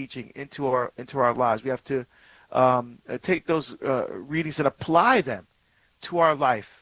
teaching into our lives. We have to take those readings and apply them to our life.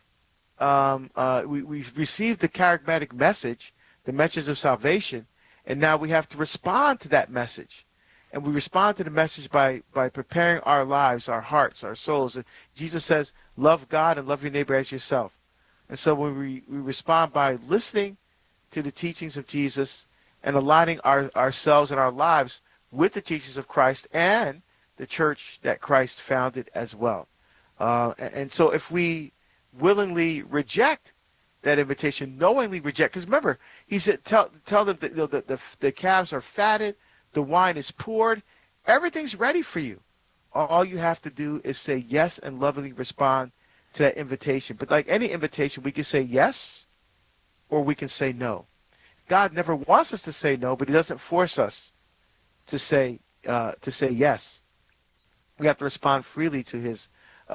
We received the charismatic message, the message of salvation, and now we have to respond to that message. And we respond to the message by preparing our lives, our hearts, our souls. Jesus says, love God and love your neighbor as yourself. And so when we respond by listening to the teachings of Jesus and aligning ourselves and our lives with the teachings of Christ and the church that Christ founded as well. And so if we willingly reject that invitation, knowingly reject, because remember, he said, tell them that the calves are fatted, the wine is poured, everything's ready for you. All you have to do is say yes and lovingly respond to that invitation. But like any invitation, we can say yes or we can say no. God never wants us to say no, but he doesn't force us to say yes. We have to respond freely to his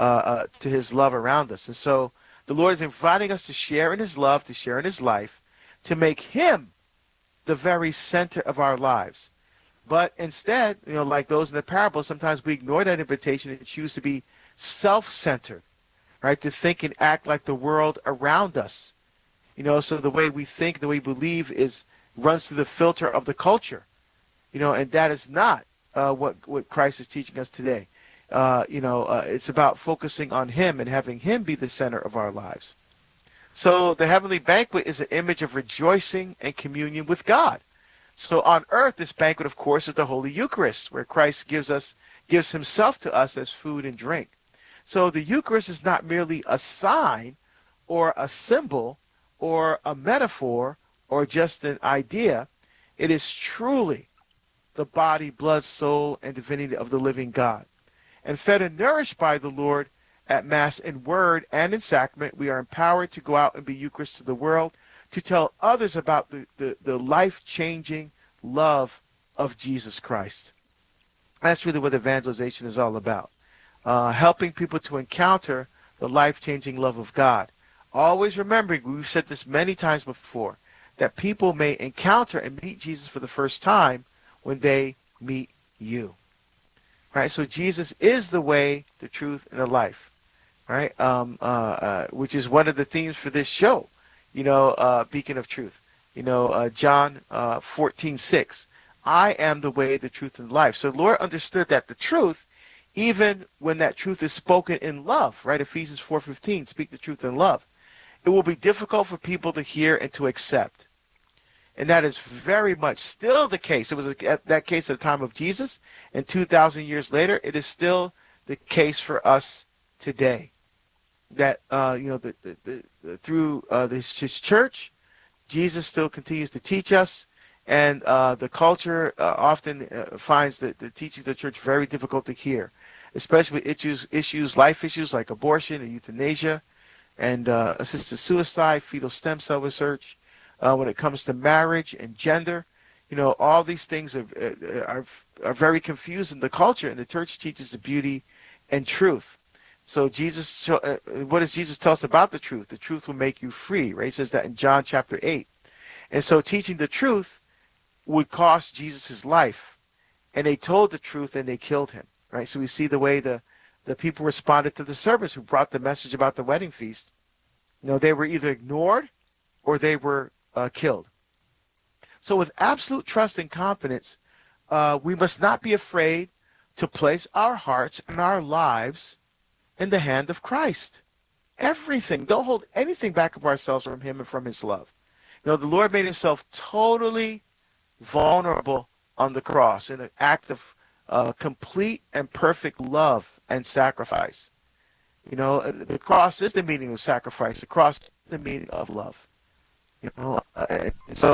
love around us. And so the Lord is inviting us to share in his love, to share in his life, to make him the very center of our lives. But instead, like those in the parable, sometimes we ignore that invitation and choose to be self-centered, right? To think and act like the world around us. So the way we think, the way we believe runs through the filter of the culture. And that is not what Christ is teaching us today. It's about focusing on him and having him be the center of our lives. So the heavenly banquet is an image of rejoicing and communion with God. So on earth, this banquet, of course, is the Holy Eucharist, where Christ gives himself to us as food and drink. So the Eucharist is not merely a sign or a symbol or a metaphor or just an idea. It is truly the body, blood, soul, and divinity of the living God. And fed and nourished by the Lord at Mass in word and in sacrament, we are empowered to go out and be Eucharist to the world, to tell others about the life-changing love of Jesus Christ. That's really what evangelization is all about. Helping people to encounter the life-changing love of God. Always remembering, we've said this many times before, that people may encounter and meet Jesus for the first time when they meet you. Right? So Jesus is the way, the truth, and the life. Right? Which is one of the themes for this show. Beacon of Truth. John 14:6. I am the way, the truth, and life. So the Lord understood that the truth, even when that truth is spoken in love, right? Ephesians 4:15, speak the truth in love. It will be difficult for people to hear and to accept. And that is very much still the case. It was that case at the time of Jesus, and 2,000 years later, it is still the case for us today. That through his church, Jesus still continues to teach us, and the culture often finds the teachings of the church very difficult to hear, especially with life issues like abortion and euthanasia, and assisted suicide, fetal stem cell research. When it comes to marriage and gender, all these things are very confused in the culture, and the church teaches the beauty and truth. So what does Jesus tell us about the truth? The truth will make you free, right? He says that in John chapter 8. And so teaching the truth would cost Jesus his life. And they told the truth and they killed him, right? So we see the way the people responded to the servants who brought the message about the wedding feast. They were either ignored or they were killed. So with absolute trust and confidence, we must not be afraid to place our hearts and our lives in the hand of Christ. Everything. Don't hold anything back of ourselves from him and from his love. The Lord made himself totally vulnerable on the cross in an act of complete and perfect love and sacrifice. The cross is the meaning of sacrifice. The cross is the meaning of love. And so